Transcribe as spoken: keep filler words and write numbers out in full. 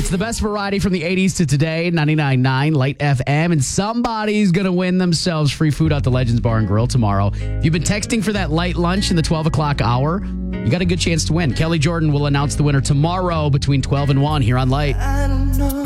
It's the best variety from the eighties to today, ninety-nine point nine Light F M, and somebody's going to win themselves free food out the Legends Bar and Grill tomorrow. If you've been texting for that light lunch in the twelve o'clock hour, you got a good chance to win. Kelly Jordan will announce the winner tomorrow between twelve and one here on Light. I don't know.